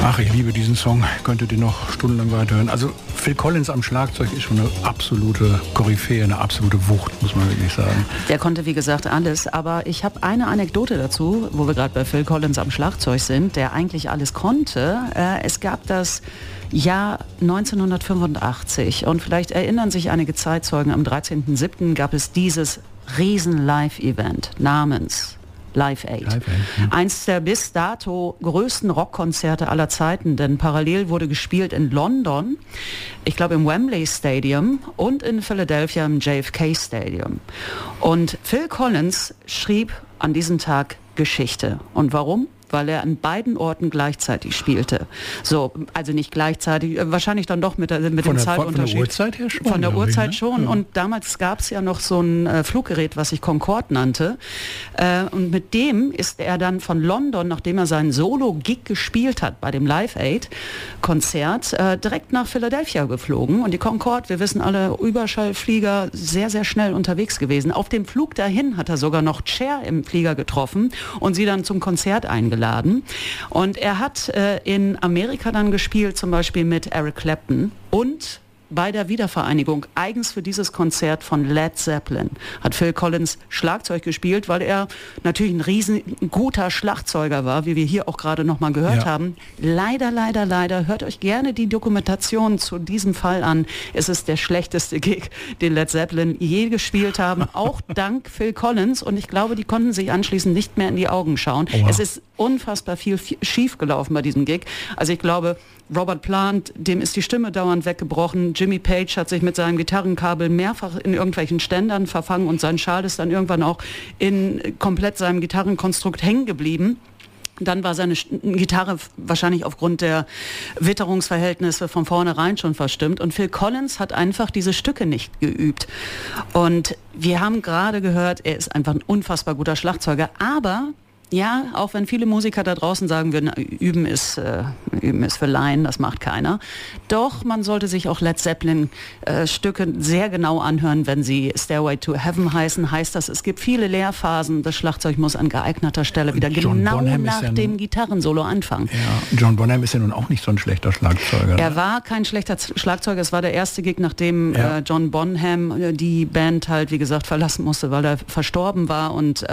Ach, ich liebe diesen Song. Könntet ihr noch stundenlang weiterhören. Also Phil Collins am Schlagzeug ist schon eine absolute Koryphäe, eine absolute Wucht, muss man wirklich sagen. Der konnte, wie gesagt, alles. Aber ich habe eine Anekdote dazu, wo wir gerade bei Phil Collins am Schlagzeug sind, der eigentlich alles konnte. Es gab das Jahr 1985 und vielleicht erinnern sich einige Zeitzeugen, am 13.07. gab es dieses riesen Live-Event namens Live Aid. Eins der bis dato größten Rockkonzerte aller Zeiten, denn parallel wurde gespielt in London, ich glaube im Wembley Stadium und in Philadelphia im JFK Stadium. Und Phil Collins schrieb an diesem Tag Geschichte. Und warum? Weil er an beiden Orten gleichzeitig spielte. So, also nicht gleichzeitig, wahrscheinlich dann doch mit dem Zeitunterschied. Von der Uhrzeit her schon? Von der Uhrzeit schon. Ja. Und damals gab es ja noch so ein Fluggerät, was sich Concorde nannte. Und mit dem ist er dann von London, nachdem er seinen Solo-Gig gespielt hat bei dem Live Aid-Konzert, direkt nach Philadelphia geflogen. Und die Concorde, wir wissen alle, Überschallflieger, sehr, sehr schnell unterwegs gewesen. Auf dem Flug dahin hat er sogar noch Cher im Flieger getroffen und sie dann zum Konzert eingeladen. Und er hat in Amerika dann gespielt, zum Beispiel mit Eric Clapton und bei der Wiedervereinigung, eigens für dieses Konzert von Led Zeppelin, hat Phil Collins Schlagzeug gespielt, weil er natürlich ein riesen guter Schlagzeuger war, wie wir hier auch gerade nochmal gehört haben. Leider, hört euch gerne die Dokumentation zu diesem Fall an. Es ist der schlechteste Gig, den Led Zeppelin je gespielt haben, auch dank Phil Collins. Und ich glaube, die konnten sich anschließend nicht mehr in die Augen schauen. Oha. Es ist unfassbar viel schief gelaufen bei diesem Gig. Also ich glaube, Robert Plant, dem ist die Stimme dauernd weggebrochen. Jimmy Page hat sich mit seinem Gitarrenkabel mehrfach in irgendwelchen Ständern verfangen und sein Schal ist dann irgendwann auch in komplett seinem Gitarrenkonstrukt hängen geblieben. Dann war seine Gitarre wahrscheinlich aufgrund der Witterungsverhältnisse von vornherein schon verstimmt. Und Phil Collins hat einfach diese Stücke nicht geübt. Und wir haben gerade gehört, er ist einfach ein unfassbar guter Schlagzeuger. Aber ja, auch wenn viele Musiker da draußen sagen würden, üben ist für Laien, das macht keiner. Doch, man sollte sich auch Led Zeppelin Stücke sehr genau anhören, wenn sie Stairway to Heaven heißen. Heißt das, es gibt viele Leerphasen, das Schlagzeug muss an geeigneter Stelle wieder genau nach dem Gitarrensolo anfangen. Ja, John Bonham ist ja nun auch nicht so ein schlechter Schlagzeuger. Er war kein schlechter Schlagzeuger, es war der erste Gig, nachdem John Bonham die Band halt, wie gesagt, verlassen musste, weil er verstorben war. Und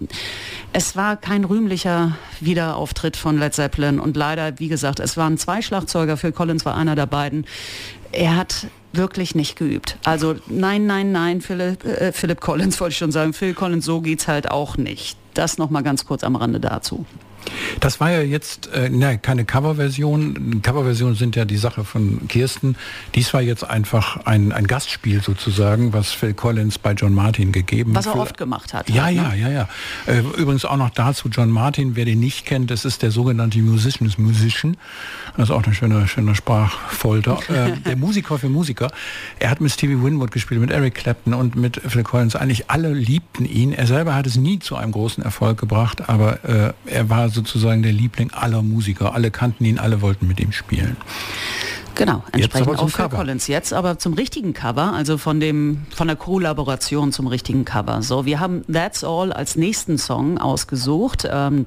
es war kein rühmlicher Wiederauftritt von Led Zeppelin und leider, wie gesagt, es waren 2 Schlagzeuger, Phil Collins war einer der beiden. Er hat wirklich nicht geübt. Also nein, Philip Collins wollte ich schon sagen, Phil Collins, so geht's halt auch nicht. Das nochmal ganz kurz am Rande dazu. Das war ja jetzt keine Coverversion. Coverversionen sind ja die Sache von Kirsten. Dies war jetzt einfach ein Gastspiel sozusagen, was Phil Collins bei John Martyn gegeben hat. Was er oft gemacht hat. Ja. Übrigens auch noch dazu, John Martyn, wer den nicht kennt, das ist der sogenannte Musician. Das ist auch eine schöne Sprachfolter. Der Musiker für Musiker. Er hat mit Stevie Winwood gespielt, mit Eric Clapton und mit Phil Collins. Eigentlich alle liebten ihn. Er selber hat es nie zu einem großen Erfolg gebracht, aber er war sozusagen der Liebling aller Musiker. Alle kannten ihn, alle wollten mit ihm spielen. Genau, entsprechend auch Phil Collins. Jetzt aber zum richtigen Cover, also von der Kollaboration zum richtigen Cover. So, wir haben That's All als nächsten Song ausgesucht,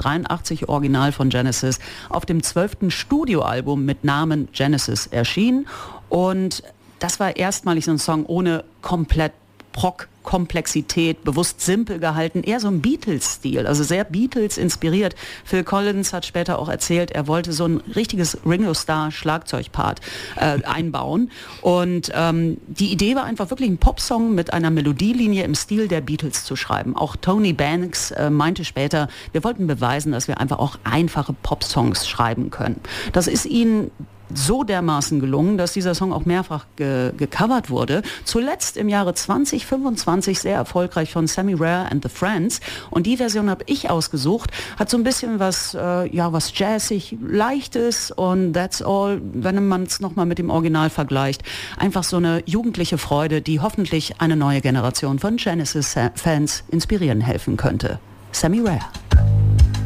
83 Original von Genesis, auf dem 12. Studioalbum mit Namen Genesis erschienen. Und das war erstmalig so ein Song ohne komplett Rock-Komplexität, bewusst simpel gehalten, eher so ein Beatles-Stil, also sehr Beatles inspiriert. Phil Collins hat später auch erzählt, er wollte so ein richtiges Ringo Starr-Schlagzeugpart einbauen. Und die Idee war einfach wirklich einen Popsong mit einer Melodielinie im Stil der Beatles zu schreiben. Auch Tony Banks meinte später, wir wollten beweisen, dass wir einfach auch einfache Popsongs schreiben können. Das ist ihnen so dermaßen gelungen, dass dieser Song auch mehrfach gecovert wurde. Zuletzt im Jahre 2025 sehr erfolgreich von Sammy Rare and the Friends. Und die Version habe ich ausgesucht. Hat so ein bisschen was jazzig, leichtes und That's All, wenn man es nochmal mit dem Original vergleicht. Einfach so eine jugendliche Freude, die hoffentlich eine neue Generation von Genesis-Fans inspirieren helfen könnte. Sammy Rare.